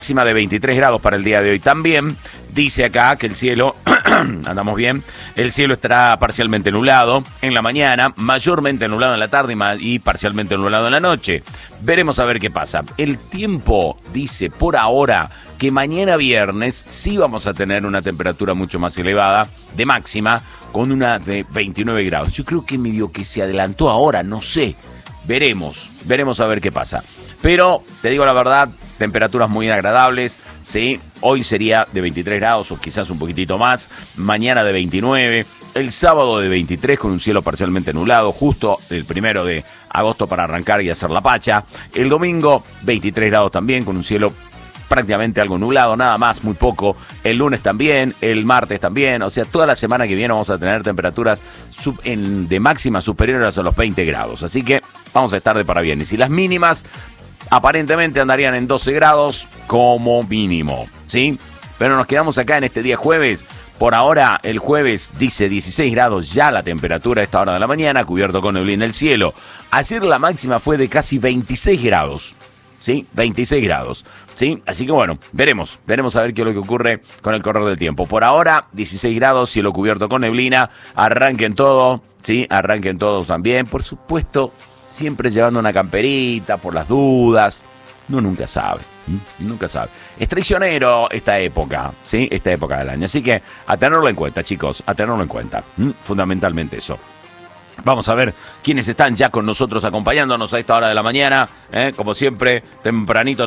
máxima de 23 grados para el día de hoy. También dice acá que el cielo, andamos bien, el cielo estará parcialmente nublado en la mañana, mayormente nublado en la tarde y parcialmente nublado en la noche. Veremos a ver qué pasa. El tiempo dice por ahora que mañana viernes sí vamos a tener una temperatura mucho más elevada, de máxima, con una de 29 grados. Yo creo que medio que se adelantó ahora, no sé. Veremos a ver qué pasa. Pero, te digo la verdad, temperaturas muy agradables, ¿sí? Hoy sería de 23 grados o quizás un poquitito más, mañana de 29, el sábado de 23 con un cielo parcialmente nublado, justo el 1 de agosto para arrancar y hacer la pacha. El domingo 23 grados también con un cielo prácticamente algo nublado, nada más, muy poco. El lunes también, el martes también, o sea, toda la semana que viene vamos a tener temperaturas de máxima superiores a los 20 grados, así que vamos a estar de parabienes. Y las mínimas aparentemente andarían en 12 grados como mínimo, ¿sí? Pero nos quedamos acá en este día jueves. Por ahora, el jueves dice 16 grados ya la temperatura a esta hora de la mañana, cubierto con neblina el cielo. Ayer la máxima fue de casi 26 grados. ¿Sí? 26 grados, ¿sí? Así que bueno, veremos a ver qué es lo que ocurre con el correr del tiempo. Por ahora, 16 grados, cielo cubierto con neblina, arranquen todo, ¿sí? Arranquen todos también, por supuesto, siempre llevando una camperita por las dudas. Uno nunca sabe, nunca sabe. Es traicionero esta época, ¿sí? Esta época del año, así que a tenerlo en cuenta, chicos, a tenerlo en cuenta, fundamentalmente eso. Vamos a ver quiénes están ya con nosotros acompañándonos a esta hora de la mañana. Como siempre, tempranito.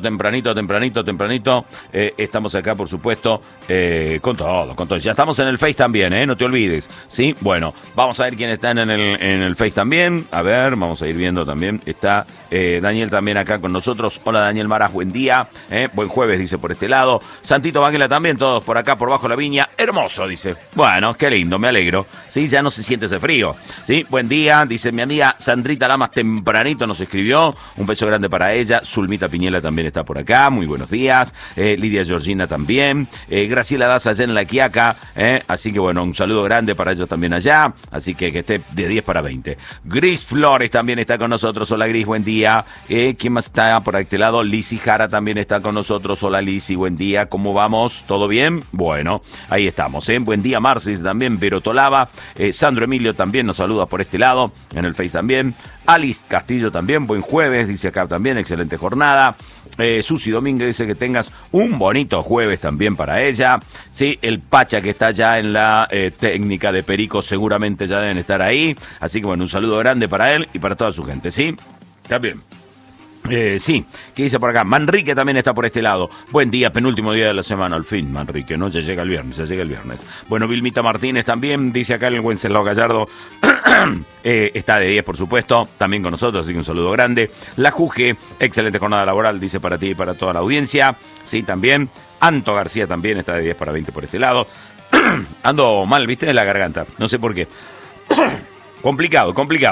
Estamos acá, por supuesto, con todo. Ya estamos en el Face también, no te olvides. ¿Sí? Bueno, vamos a ver quiénes están en el Face también. A ver, vamos a ir viendo también. Está Daniel también acá con nosotros. Hola, Daniel Maras, buen día. Buen jueves, dice por este lado. Santito Banguela también, todos por acá, por bajo la viña. Hermoso, dice. Bueno, qué lindo, me alegro. Sí, ya no se siente ese frío. Sí, buen día, dice mi amiga Sandrita Lamas, tempranito nos escribió, un beso grande para ella. Zulmita Piñela también está por acá, muy buenos días. Lidia Georgina también, Graciela Daza allá en La Quiaca, así que bueno, un saludo grande para ellos también allá, así que esté de 10 para 20. Gris Flores también está con nosotros, hola Gris, buen día. ¿Quién más está por este lado? Lizzy Jara también está con nosotros, hola Lizzy, buen día, ¿cómo vamos? ¿Todo bien? Bueno, ahí estamos, buen día Marcis también, Vero Tolava, Sandro Emilio también nos saluda por este lado, en el Face también. Alice Castillo también, buen jueves, dice acá también, excelente jornada. Susi Domínguez dice que tengas un bonito jueves también para ella. Sí, el Pacha que está ya en la técnica de Perico seguramente ya deben estar ahí. Así que bueno, un saludo grande para él y para toda su gente, ¿sí? También. Sí, ¿qué dice por acá? Manrique también está por este lado. Buen día, penúltimo día de la semana, al fin, Manrique, ¿no? Ya llega el viernes. Bueno, Vilmita Martínez también, dice acá el Wenceslao Gallardo. Está de 10, por supuesto, también con nosotros, así que un saludo grande. La Juge, excelente jornada laboral, dice para ti y para toda la audiencia. Sí, también. Anto García también está de 10 para 20 por este lado. Ando mal, ¿viste? De la garganta, no sé por qué. Complicado.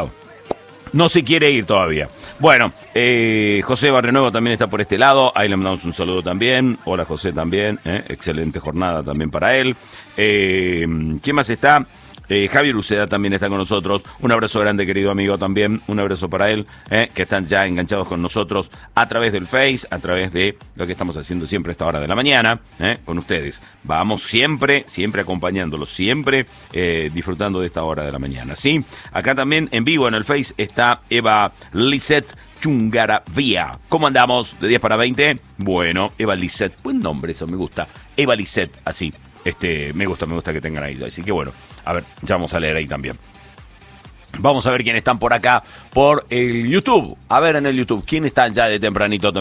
No se quiere ir todavía. Bueno, José Barrionuevo también está por este lado. Ahí le mandamos un saludo también. Hola José también. Excelente jornada también para él. ¿Quién más está? Javier Uceda también está con nosotros. Un abrazo grande, querido amigo, también. Un abrazo para él, que están ya enganchados con nosotros a través del Face, a través de lo que estamos haciendo siempre a esta hora de la mañana, con ustedes. Vamos siempre acompañándolos, siempre disfrutando de esta hora de la mañana, ¿sí? Acá también en vivo en el Face está Eva Lisset Chungaravía. ¿Cómo andamos? De 10 para 20. Bueno, Eva Lisset, buen nombre eso, me gusta. Eva Lisset, así. Me gusta que tengan ahí. Así que bueno, a ver, ya vamos a leer ahí también. Vamos a ver quiénes están por acá, por el YouTube. A ver en el YouTube, ¿quién están ya de tempranito?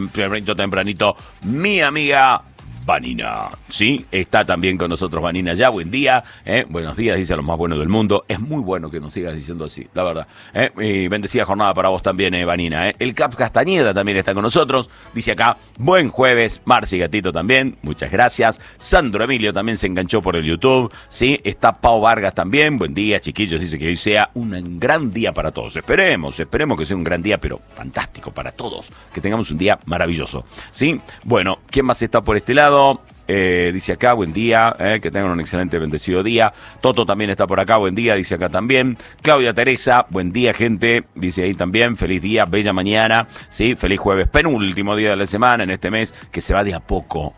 Mi amiga Vanina, sí, está también con nosotros Vanina ya, buen día, buenos días, dice a los más buenos del mundo, es muy bueno que nos sigas diciendo así, la verdad, y bendecida jornada para vos también, Vanina, El Cap Castañeda también está con nosotros, dice acá, buen jueves, Marci Gatito también, muchas gracias, Sandro Emilio también se enganchó por el YouTube, sí, está Pau Vargas también, buen día chiquillos, dice que hoy sea un gran día para todos, esperemos que sea un gran día, pero fantástico para todos, que tengamos un día maravilloso, sí, bueno, ¿quién más está por este lado? Dice acá, buen día, que tengan un excelente bendecido día. Toto también está por acá, buen día, dice acá también. Claudia Teresa, buen día gente, dice ahí también, feliz día, bella mañana, sí, feliz jueves, penúltimo día de la semana en este mes, que se va de a poco,